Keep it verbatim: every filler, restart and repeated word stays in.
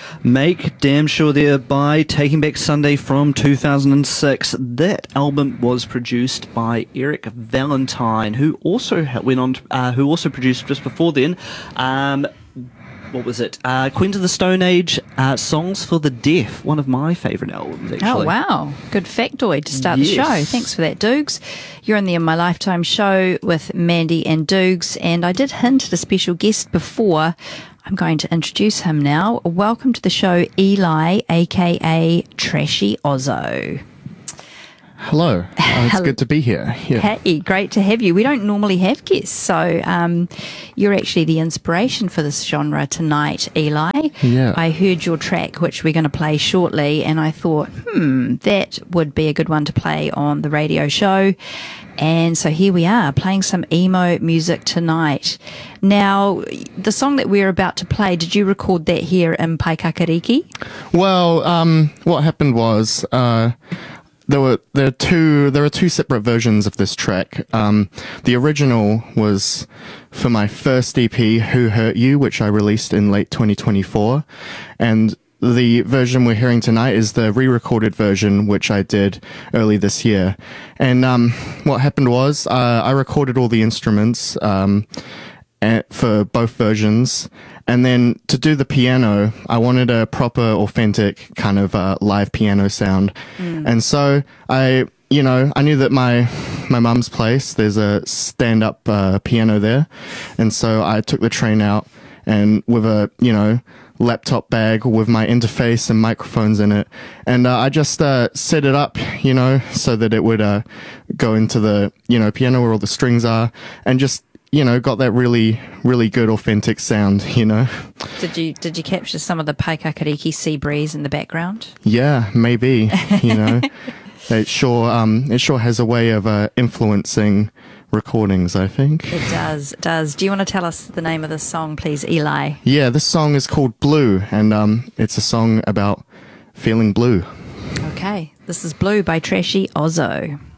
Make damn sure they're by Taking Back Sunday from two thousand six. That album was produced by Eric Valentine, who also ha- went on, to, uh, who also produced just before then. Um, what was it? Uh, Queens of the Stone Age, uh, Songs for the Deaf, one of my favourite albums, actually. Oh, wow. Good factoid to start Yes. the show. Thanks for that, Doogs. You're in the In My Lifetime show with Mandy and Doogs, and I did hint at a special guest before. I'm going to introduce him now. Welcome to the show, Eli, a k a. Trashy Ozzo. Hello. Oh, it's Hello. good to be here. Yeah. Hey, great to have you. We don't normally have guests, so um, you're actually the inspiration for this genre tonight, Eli. Yeah. I heard your track, which we're going to play shortly, and I thought, hmm, that would be a good one to play on the radio show. And so here we are, playing some emo music tonight. Now, the song that we're about to play, did you record that here in Paikakariki? Well, um, what happened was uh, there were there are two there are two separate versions of this track. Um, the original was for my first E P, Who Hurt You, which I released in late twenty twenty-four, and the version we're hearing tonight is the re-recorded version, which I did early this year. And um, what happened was uh, I recorded all the instruments um, a- for both versions. And then to do the piano, I wanted a proper, authentic kind of uh, live piano sound. Mm. And so I, you know, I knew that my my mum's place, there's a stand-up uh, piano there. And so I took the train out and with a, you know, laptop bag with my interface and microphones in it. And uh, I just uh, set it up, you know, so that it would uh, go into the, you know, piano where all the strings are, and just, you know, got that really, really good authentic sound, you know. Did you did you capture some of the Paikakariki sea breeze in the background? Yeah, maybe, you know. It sure, um, it sure has a way of uh, influencing recordings, I think. It does, it does. Do you want to tell us the name of this song, please, Eli? Yeah, this song is called Blue, and um, it's a song about feeling blue. Okay, this is Blue by Trashy Ozzo.